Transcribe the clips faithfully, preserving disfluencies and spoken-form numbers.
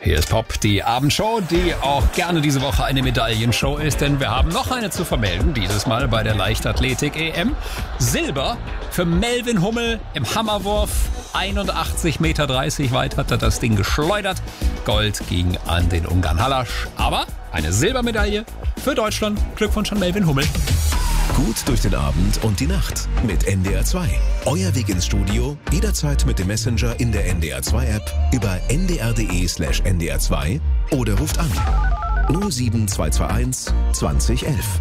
Hier ist Pop, die Abendshow, die auch gerne diese Woche eine Medaillenshow ist, denn wir haben noch eine zu vermelden, dieses Mal bei der Leichtathletik-E M. Silber für Melvin Hummel im Hammerwurf. einundachtzig Komma dreißig Meter weit hat er das Ding geschleudert. Gold ging an den Ungarn Halasch, aber eine Silbermedaille für Deutschland. Glückwunsch an Melvin Hummel. Gut durch den Abend und die Nacht mit N D R zwei. Euer Weg ins Studio, jederzeit mit dem Messenger in der N D R zwei App über n d r punkt d e slash n d r zwei oder ruft an null sieben zwei zwei eins zwanzig elf.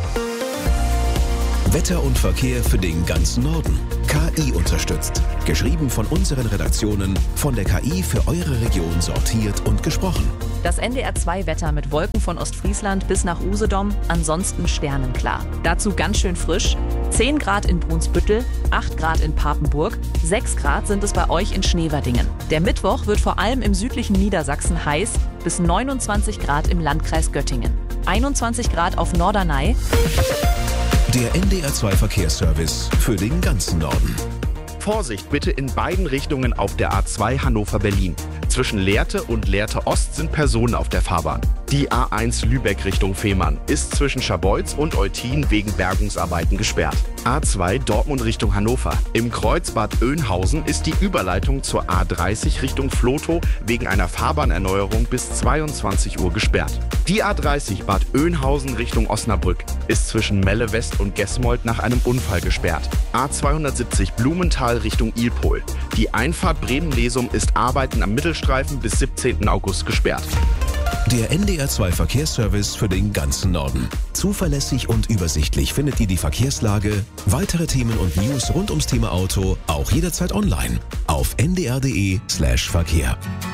Wetter und Verkehr für den ganzen Norden. K I unterstützt. Geschrieben von unseren Redaktionen, von der K I für eure Region sortiert und gesprochen. Das N D R zwei Wetter mit Wolken von Ostfriesland bis nach Usedom, ansonsten sternenklar. Dazu ganz schön frisch. zehn Grad in Brunsbüttel, acht Grad in Papenburg, sechs Grad sind es bei euch in Schneverdingen. Der Mittwoch wird vor allem im südlichen Niedersachsen heiß, bis neunundzwanzig Grad im Landkreis Göttingen. einundzwanzig Grad auf Norderney. Der N D R zwei Verkehrsservice für den ganzen Norden. Vorsicht bitte in beiden Richtungen auf der A zwei Hannover-Berlin. Zwischen Lehrte und Lehrte Ost sind Personen auf der Fahrbahn. Die A eins Lübeck Richtung Fehmarn ist zwischen Scharbeutz und Eutin wegen Bergungsarbeiten gesperrt. A zwei Dortmund Richtung Hannover. Im Kreuz Bad Oeynhausen ist die Überleitung zur A dreißig Richtung Vlotho wegen einer Fahrbahnerneuerung bis zweiundzwanzig Uhr gesperrt. Die A dreißig Bad Oeynhausen Richtung Osnabrück ist zwischen Melle West und Gesmold nach einem Unfall gesperrt. A zweihundertsiebzig Blumenthal Richtung Ilpol. Die Einfahrt Bremen-Lesum ist Arbeiten am Mittelstreifen bis siebzehnten August gesperrt. Der N D R zwei Verkehrsservice für den ganzen Norden. Zuverlässig und übersichtlich findet ihr die Verkehrslage, weitere Themen und News rund ums Thema Auto auch jederzeit online auf n d r punkt d e slash verkehr.